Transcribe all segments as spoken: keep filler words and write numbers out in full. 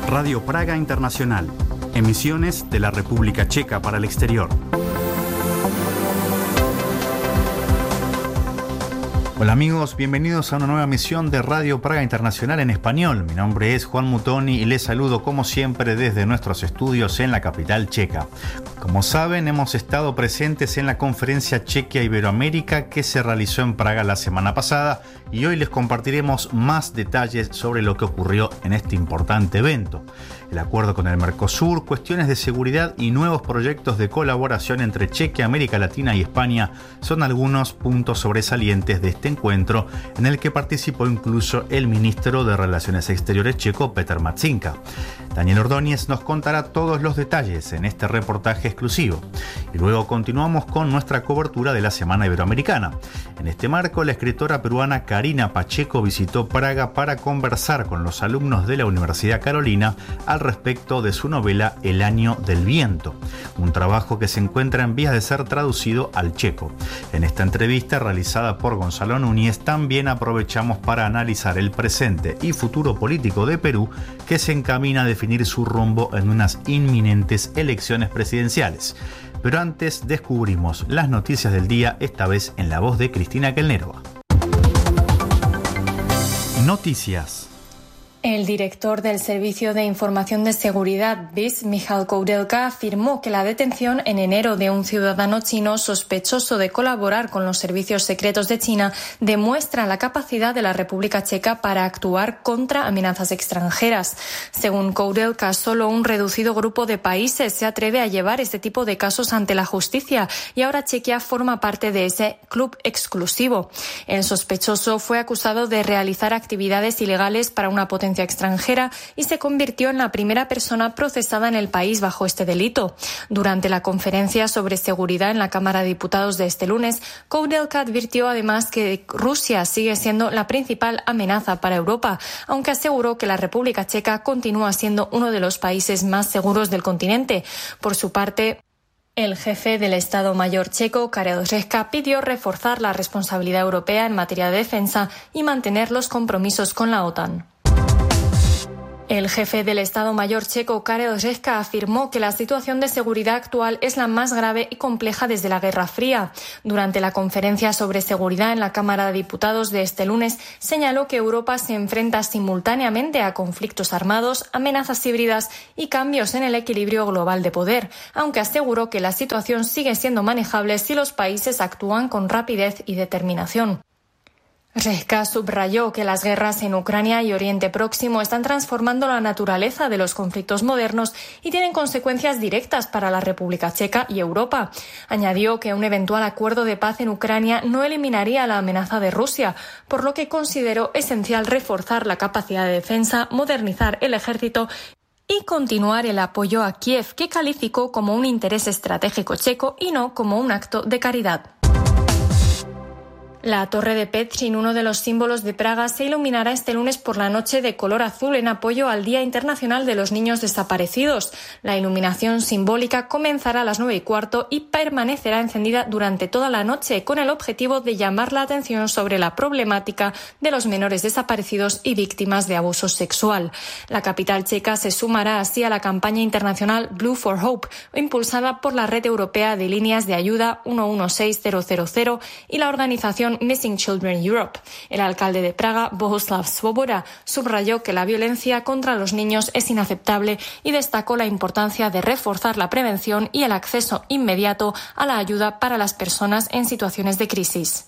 Radio Praga Internacional. Emisiones de la República Checa para el exterior. Hola amigos, bienvenidos a una nueva emisión de Radio Praga Internacional en español. Mi nombre es Juan Mutoni y les saludo como siempre desde nuestros estudios en la capital checa. Como saben, hemos estado presentes en la conferencia Chequia Iberoamérica que se realizó en Praga la semana pasada y hoy les compartiremos más detalles sobre lo que ocurrió en este importante evento. El acuerdo con el Mercosur, cuestiones de seguridad y nuevos proyectos de colaboración entre Chequia, América Latina y España son algunos puntos sobresalientes de este encuentro en el que participó incluso el ministro de Relaciones Exteriores checo, Petr Matzinka. Daniel Ordóñez nos contará todos los detalles en este reportaje exclusivo. Y luego continuamos con nuestra cobertura de la Semana Iberoamericana. En este marco, la escritora peruana Karina Pacheco visitó Praga para conversar con los alumnos de la Universidad Carolina al respecto de su novela El Año del Viento, un trabajo que se encuentra en vías de ser traducido al checo. En esta entrevista realizada por Gonzalo Núñez también aprovechamos para analizar el presente y futuro político de Perú, que se encamina a definir su rumbo en unas inminentes elecciones presidenciales. Pero antes descubrimos las noticias del día, esta vez en la voz de Cristina Kelnerova. Noticias. El director del Servicio de Información de Seguridad, B I S, Michal Koudelka, afirmó que la detención en enero de un ciudadano chino sospechoso de colaborar con los servicios secretos de China demuestra la capacidad de la República Checa para actuar contra amenazas extranjeras. Según Koudelka, solo un reducido grupo de países se atreve a llevar este tipo de casos ante la justicia y ahora Chequia forma parte de ese club exclusivo. El sospechoso fue acusado de realizar actividades ilegales para una potencia extranjera y se convirtió en la primera persona procesada en el país bajo este delito. Durante la conferencia sobre seguridad en la Cámara de Diputados de este lunes, Koudelka advirtió además que Rusia sigue siendo la principal amenaza para Europa, aunque aseguró que la República Checa continúa siendo uno de los países más seguros del continente. Por su parte, el jefe del Estado Mayor checo, Karel Řehka, pidió reforzar la responsabilidad europea en materia de defensa y mantener los compromisos con la OTAN. El jefe del Estado Mayor checo, Karel Řehka, afirmó que la situación de seguridad actual es la más grave y compleja desde la Guerra Fría. Durante la conferencia sobre seguridad en la Cámara de Diputados de este lunes, señaló que Europa se enfrenta simultáneamente a conflictos armados, amenazas híbridas y cambios en el equilibrio global de poder, aunque aseguró que la situación sigue siendo manejable si los países actúan con rapidez y determinación. Řehka subrayó que las guerras en Ucrania y Oriente Próximo están transformando la naturaleza de los conflictos modernos y tienen consecuencias directas para la República Checa y Europa. Añadió que un eventual acuerdo de paz en Ucrania no eliminaría la amenaza de Rusia, por lo que consideró esencial reforzar la capacidad de defensa, modernizar el ejército y continuar el apoyo a Kiev, que calificó como un interés estratégico checo y no como un acto de caridad. La Torre de Petrin, uno de los símbolos de Praga, se iluminará este lunes por la noche de color azul en apoyo al Día Internacional de los Niños Desaparecidos. La iluminación simbólica comenzará a las nueve y cuarto y permanecerá encendida durante toda la noche con el objetivo de llamar la atención sobre la problemática de los menores desaparecidos y víctimas de abuso sexual. La capital checa se sumará así a la campaña internacional Blue for Hope, impulsada por la Red Europea de Líneas de Ayuda uno uno seis cero cero cero y la organización Missing Children Europe. El alcalde de Praga, Bohuslav Svoboda, subrayó que la violencia contra los niños es inaceptable y destacó la importancia de reforzar la prevención y el acceso inmediato a la ayuda para las personas en situaciones de crisis.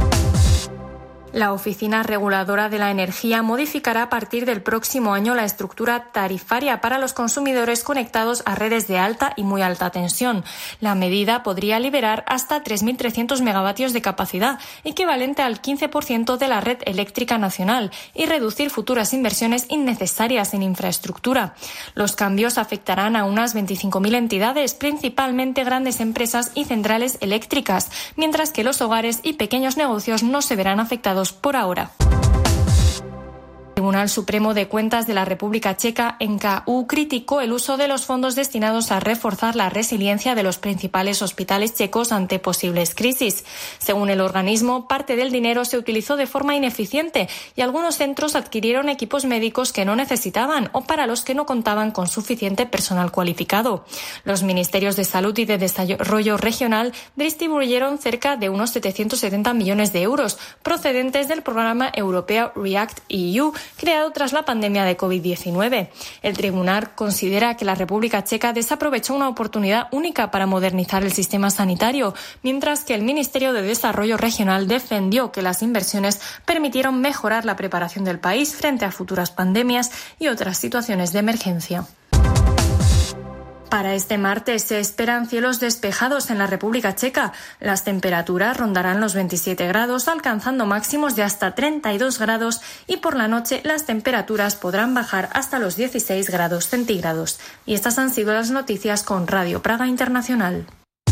La Oficina Reguladora de la Energía modificará a partir del próximo año la estructura tarifaria para los consumidores conectados a redes de alta y muy alta tensión. La medida podría liberar hasta tres mil trescientos megavatios de capacidad, equivalente al quince por ciento de la red eléctrica nacional, y reducir futuras inversiones innecesarias en infraestructura. Los cambios afectarán a unas veinticinco mil entidades, principalmente grandes empresas y centrales eléctricas, mientras que los hogares y pequeños negocios no se verán afectados por ahora. El Tribunal Supremo de Cuentas de la República Checa, N K U, criticó el uso de los fondos destinados a reforzar la resiliencia de los principales hospitales checos ante posibles crisis. Según el organismo, parte del dinero se utilizó de forma ineficiente y algunos centros adquirieron equipos médicos que no necesitaban o para los que no contaban con suficiente personal cualificado. Los ministerios de Salud y de Desarrollo Regional distribuyeron cerca de unos setecientos setenta millones de euros procedentes del programa europeo React E U, creado tras la pandemia de covid diecinueve. El tribunal considera que la República Checa desaprovechó una oportunidad única para modernizar el sistema sanitario, mientras que el Ministerio de Desarrollo Regional defendió que las inversiones permitieron mejorar la preparación del país frente a futuras pandemias y otras situaciones de emergencia. Para este martes se esperan cielos despejados en la República Checa. Las temperaturas rondarán los veintisiete grados, alcanzando máximos de hasta treinta y dos grados, y por la noche las temperaturas podrán bajar hasta los dieciséis grados centígrados. Y estas han sido las noticias con Radio Praga Internacional.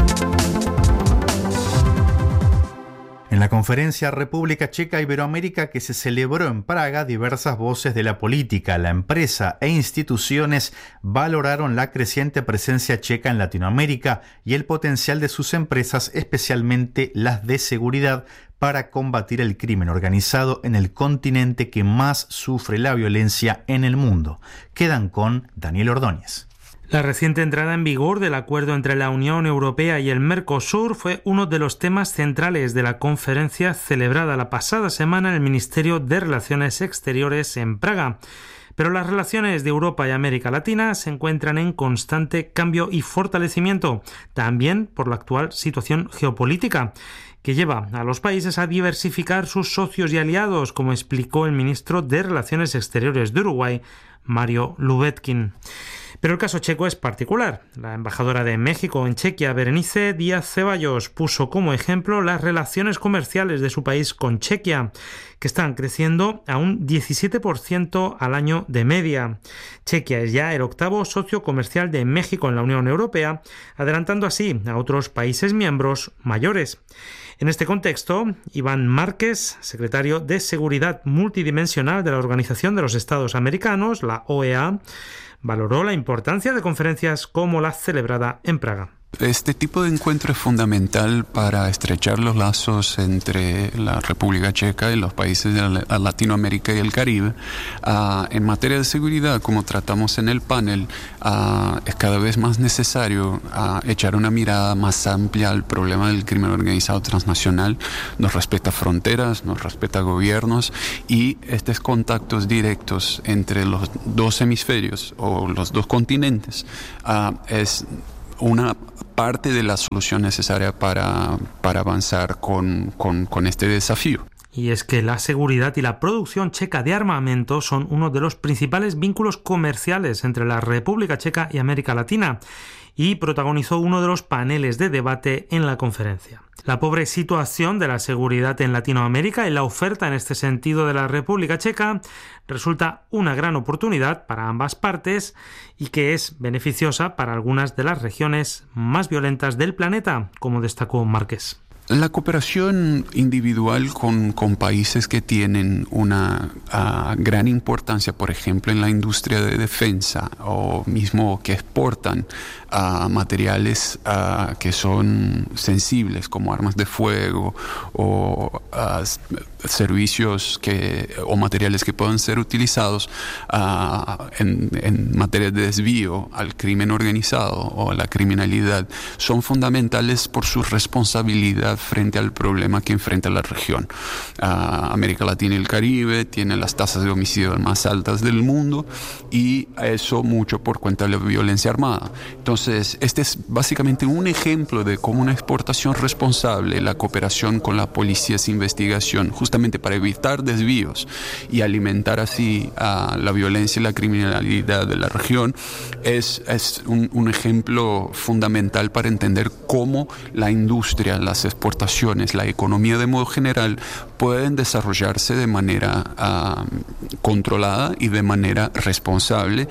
En la conferencia República Checa Iberoamérica que se celebró en Praga, diversas voces de la política, la empresa e instituciones valoraron la creciente presencia checa en Latinoamérica y el potencial de sus empresas, especialmente las de seguridad, para combatir el crimen organizado en el continente que más sufre la violencia en el mundo. Quedan con Daniel Ordóñez. La reciente entrada en vigor del acuerdo entre la Unión Europea y el Mercosur fue uno de los temas centrales de la conferencia celebrada la pasada semana en el Ministerio de Relaciones Exteriores en Praga. Pero las relaciones de Europa y América Latina se encuentran en constante cambio y fortalecimiento, también por la actual situación geopolítica, que lleva a los países a diversificar sus socios y aliados, como explicó el ministro de Relaciones Exteriores de Uruguay, Mario Lubetkin. Pero el caso checo es particular. La embajadora de México en Chequia, Berenice Díaz Ceballos, puso como ejemplo las relaciones comerciales de su país con Chequia, que están creciendo a un diecisiete por ciento al año de media. Chequia es ya el octavo socio comercial de México en la Unión Europea, adelantando así a otros países miembros mayores. En este contexto, Iván Márquez, secretario de Seguridad Multidimensional de la Organización de los Estados Americanos, la O E A, valoró la importancia de conferencias como la celebrada en Praga. Este tipo de encuentro es fundamental para estrechar los lazos entre la República Checa y los países de Latinoamérica y el Caribe. Uh, en materia de seguridad, como tratamos en el panel, uh, es cada vez más necesario uh, echar una mirada más amplia al problema del crimen organizado transnacional. Nos respeta fronteras, nos respeta gobiernos, y estos contactos directos entre los dos hemisferios o los dos continentes uh, es una parte de la solución necesaria para, para avanzar con, con, con este desafío. Y es que la seguridad y la producción checa de armamento son uno de los principales vínculos comerciales entre la República Checa y América Latina, y protagonizó uno de los paneles de debate en la conferencia. La pobre situación de la seguridad en Latinoamérica y la oferta en este sentido de la República Checa resulta una gran oportunidad para ambas partes y que es beneficiosa para algunas de las regiones más violentas del planeta, como destacó Márquez. La cooperación individual con, con países que tienen una uh, gran importancia, por ejemplo, en la industria de defensa, o mismo que exportan uh, materiales uh, que son sensibles, como armas de fuego o uh, servicios que, o materiales que pueden ser utilizados uh, en, en materia de desvío al crimen organizado o a la criminalidad, son fundamentales por su responsabilidad frente al problema que enfrenta la región. Uh, América Latina y el Caribe tienen las tasas de homicidio más altas del mundo, y eso mucho por cuenta de la violencia armada. Entonces, este es básicamente un ejemplo de cómo una exportación responsable, la cooperación con la policía de investigación, justamente para evitar desvíos y alimentar así uh, la violencia y la criminalidad de la región, es, es un, un ejemplo fundamental para entender cómo la industria, las exportaciones, la economía de modo general, pueden desarrollarse de manera uh, controlada y de manera responsable,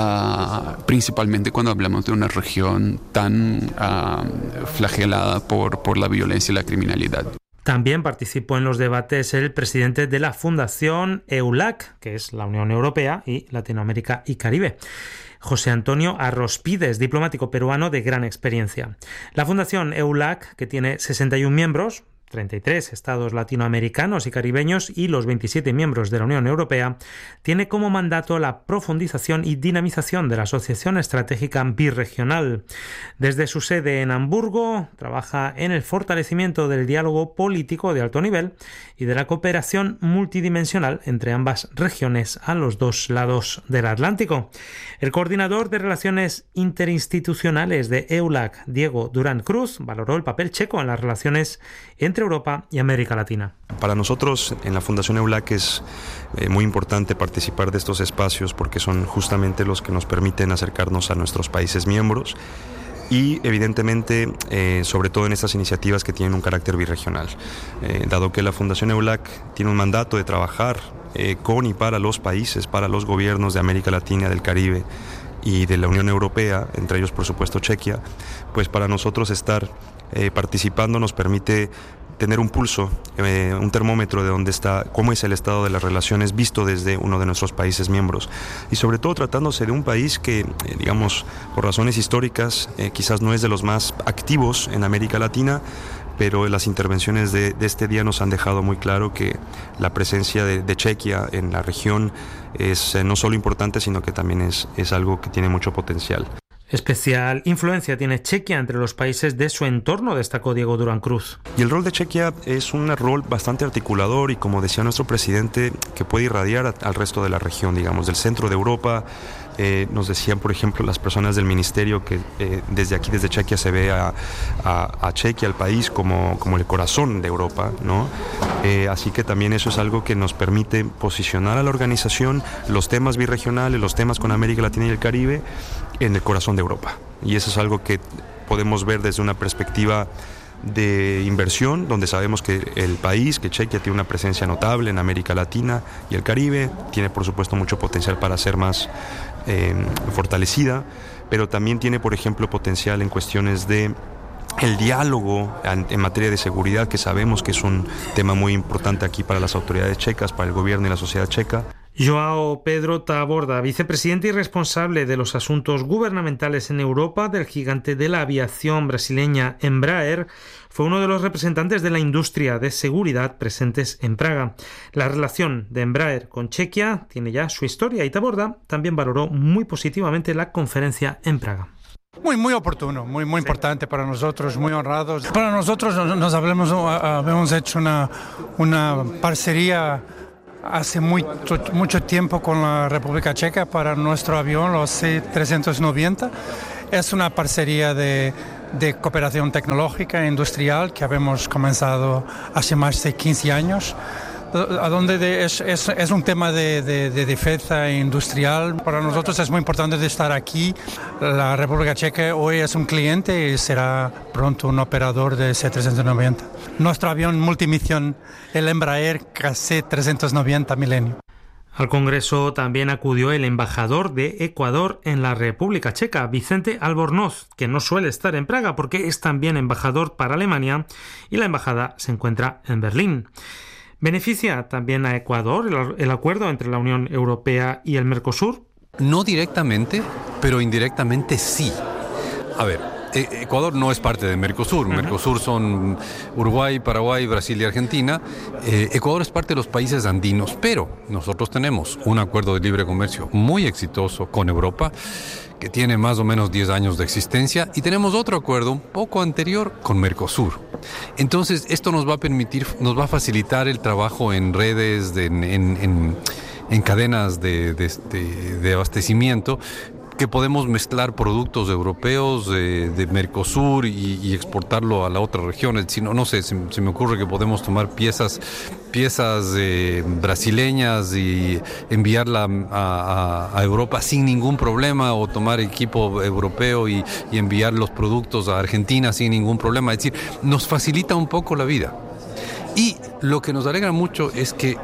uh, principalmente cuando hablamos de una región tan uh, flagelada por, por la violencia y la criminalidad. También participó en los debates el presidente de la Fundación EULAC, que es la Unión Europea y Latinoamérica y Caribe, José Antonio Arrospides, diplomático peruano de gran experiencia. La Fundación EULAC, que tiene sesenta y un miembros, treinta y tres estados latinoamericanos y caribeños y los veintisiete miembros de la Unión Europea, tiene como mandato la profundización y dinamización de la Asociación Estratégica Birregional. Desde su sede en Hamburgo, trabaja en el fortalecimiento del diálogo político de alto nivel y de la cooperación multidimensional entre ambas regiones a los dos lados del Atlántico. El coordinador de Relaciones Interinstitucionales de EULAC, Diego Durán Cruz, valoró el papel checo en las relaciones entre Europa y América Latina. Para nosotros en la Fundación EULAC es eh, muy importante participar de estos espacios porque son justamente los que nos permiten acercarnos a nuestros países miembros y evidentemente eh, sobre todo en estas iniciativas que tienen un carácter birregional. Eh, dado que la Fundación EULAC tiene un mandato de trabajar eh, con y para los países, para los gobiernos de América Latina, del Caribe y de la Unión Europea, entre ellos por supuesto Chequia, pues para nosotros estar eh, participando nos permite tener un pulso, eh, un termómetro de dónde está, cómo es el estado de las relaciones visto desde uno de nuestros países miembros. Y sobre todo tratándose de un país que, eh, digamos, por razones históricas, eh, quizás no es de los más activos en América Latina, pero las intervenciones de, de este día nos han dejado muy claro que la presencia de, de Chequia en la región es eh, no solo importante, sino que también es, es algo que tiene mucho potencial. Especial influencia tiene Chequia entre los países de su entorno, destacó Diego Durán Cruz. Y el rol de Chequia es un rol bastante articulador y, como decía nuestro presidente, que puede irradiar a, al resto de la región, digamos, del centro de Europa. Eh, nos decían, por ejemplo, las personas del ministerio que eh, desde aquí, desde Chequia, se ve a, a, a Chequia, al país, como, como el corazón de Europa, ¿no? Eh, así que también eso es algo que nos permite posicionar a la organización, los temas birregionales, los temas con América Latina y el Caribe, en el corazón de Europa. Y eso es algo que podemos ver desde una perspectiva de inversión, donde sabemos que el país, que Chequia, tiene una presencia notable en América Latina y el Caribe, tiene por supuesto mucho potencial para ser más eh, fortalecida, pero también tiene, por ejemplo, potencial en cuestiones de el diálogo en materia de seguridad, que sabemos que es un tema muy importante aquí para las autoridades checas, para el gobierno y la sociedad checa. Joao Pedro Taborda, vicepresidente y responsable de los asuntos gubernamentales en Europa del gigante de la aviación brasileña Embraer, fue uno de los representantes de la industria de seguridad presentes en Praga. La relación de Embraer con Chequia tiene ya su historia y Taborda también valoró muy positivamente la conferencia en Praga. Muy, muy oportuno, muy, muy importante para nosotros, muy honrados. Para nosotros nos, nos hablamos, habíamos hecho una, una parcería hace muy, mucho tiempo con la República Checa para nuestro avión, los C trescientos noventa. Es una parcería de, de cooperación tecnológica e industrial que habíamos comenzado hace más de quince años. A donde de, es, es, es un tema de, de, de defensa industrial. Para nosotros es muy importante de estar aquí. La República Checa hoy es un cliente y será pronto un operador de C trescientos noventa. Nuestro avión multimisión, el Embraer C trescientos noventa Milenio. Al Congreso también acudió el embajador de Ecuador en la República Checa, Vicente Albornoz, que no suele estar en Praga porque es también embajador para Alemania y la embajada se encuentra en Berlín. ¿Beneficia también a Ecuador el, el acuerdo entre la Unión Europea y el Mercosur? No directamente, pero indirectamente sí. A ver, Ecuador no es parte de Mercosur. Uh-huh. Mercosur son Uruguay, Paraguay, Brasil y Argentina. Eh, Ecuador es parte de los países andinos, pero nosotros tenemos un acuerdo de libre comercio muy exitoso con Europa, que tiene más o menos diez años de existencia, y tenemos otro acuerdo un poco anterior con Mercosur. Entonces, esto nos va a permitir, nos va a facilitar el trabajo en redes, de, en, en, en cadenas de, de, de, de abastecimiento, que podemos mezclar productos europeos de, de Mercosur y, y exportarlo a la otra región. Es decir, no, no sé, se, se me ocurre que podemos tomar piezas, piezas eh, brasileñas y enviarla a, a, a Europa sin ningún problema, o tomar equipo europeo y, y enviar los productos a Argentina sin ningún problema. Es decir, nos facilita un poco la vida. Y lo que nos alegra mucho es que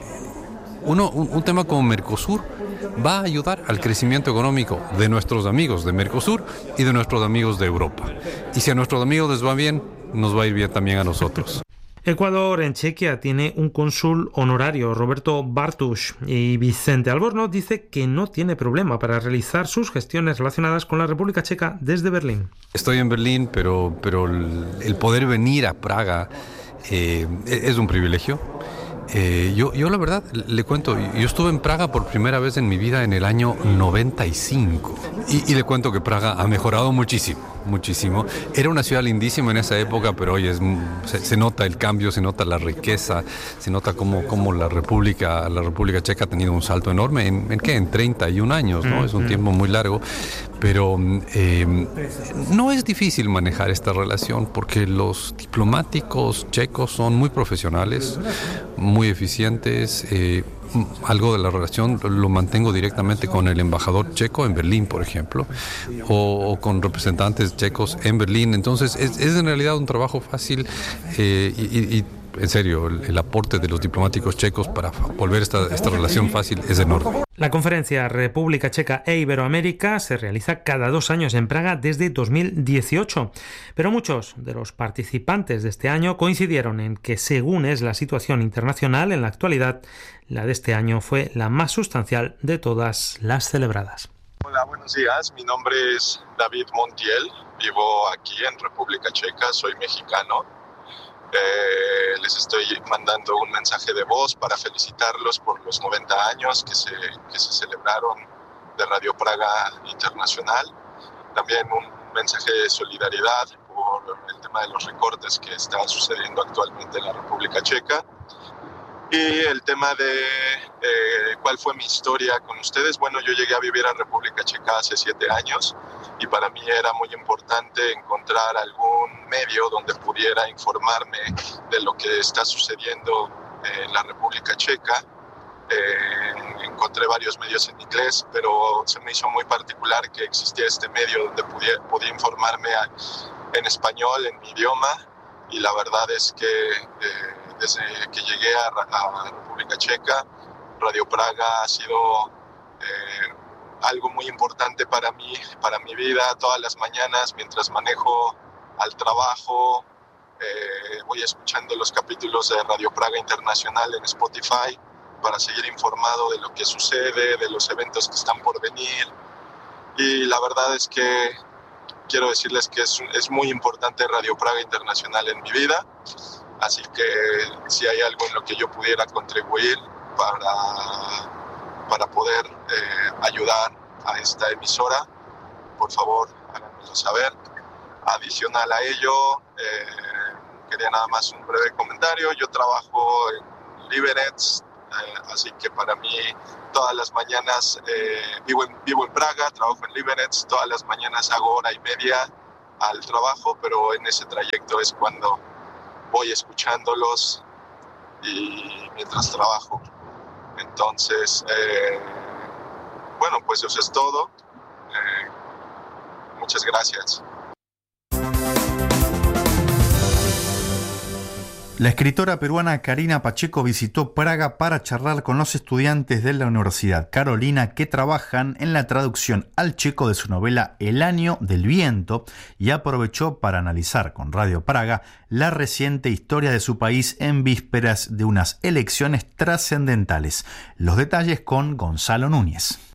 uno, un, un tema como Mercosur va a ayudar al crecimiento económico de nuestros amigos de Mercosur y de nuestros amigos de Europa. Y si a nuestros amigos les va bien, nos va a ir bien también a nosotros. Ecuador en Chequia tiene un cónsul honorario, Roberto Bartusz, y Vicente Albornoz dice que no tiene problema para realizar sus gestiones relacionadas con la República Checa desde Berlín. Estoy en Berlín, pero, pero el poder venir a Praga eh, es un privilegio. Eh, yo, yo la verdad le cuento, yo estuve en Praga por primera vez en mi vida en el año noventa y cinco y, y le cuento que Praga ha mejorado muchísimo, muchísimo. Era una ciudad lindísima en esa época, pero hoy es, se, se nota el cambio, se nota la riqueza, se nota cómo, cómo la República, la República Checa ha tenido un salto enorme. ¿En, en qué? En treinta y un años, ¿no? Es un tiempo muy largo, pero eh, no es difícil manejar esta relación porque los diplomáticos checos son muy profesionales, muy eficientes. Eh, algo de la relación lo mantengo directamente con el embajador checo en Berlín, por ejemplo, o, o con representantes checos en Berlín. Entonces es, es en realidad un trabajo fácil eh, y, y en serio, el, el aporte de los diplomáticos checos para volver esta, esta relación fácil es enorme. La conferencia República Checa e Iberoamérica se realiza cada dos años en Praga desde dos mil dieciocho, pero muchos de los participantes de este año coincidieron en que, según es la situación internacional en la actualidad, la de este año fue la más sustancial de todas las celebradas. Hola, buenos días. Mi nombre es David Montiel. Vivo aquí en República Checa. Soy mexicano. Eh, les estoy mandando un mensaje de voz para felicitarlos por los noventa años que se, que se celebraron de Radio Praga Internacional. También un mensaje de solidaridad por el tema de los recortes que están sucediendo actualmente en la República Checa. Y el tema de eh, cuál fue mi historia con ustedes. Bueno, yo llegué a vivir a República Checa hace siete años y para mí era muy importante encontrar algún medio donde pudiera informarme de lo que está sucediendo en la República Checa. Eh, encontré varios medios en inglés, pero se me hizo muy particular que existía este medio donde podía, podía informarme a, en español, en mi idioma, y la verdad es que eh, desde que llegué a, a República Checa, Radio Praga ha sido eh, algo muy importante para mí, para mi vida. Todas las mañanas, mientras manejo al trabajo, eh, voy escuchando los capítulos de Radio Praga Internacional en Spotify para seguir informado de lo que sucede, de los eventos que están por venir. Y la verdad es que quiero decirles que es, es muy importante Radio Praga Internacional en mi vida. Así que si hay algo en lo que yo pudiera contribuir para, para poder eh, ayudar a esta emisora, por favor, háganmelo saber. Adicional a ello, eh, quería nada más un breve comentario. Yo trabajo en Liberec, eh, así que para mí todas las mañanas eh, vivo, en, vivo en Praga, trabajo en Liberec, todas las mañanas hago hora y media al trabajo, pero en ese trayecto es cuando voy escuchándolos y mientras trabajo. Entonces, eh, bueno, pues eso es todo. Eh, muchas gracias. La escritora peruana Karina Pacheco visitó Praga para charlar con los estudiantes de la Universidad Carolina que trabajan en la traducción al checo de su novela El año del viento y aprovechó para analizar con Radio Praga la reciente historia de su país en vísperas de unas elecciones trascendentales. Los detalles con Gonzalo Núñez.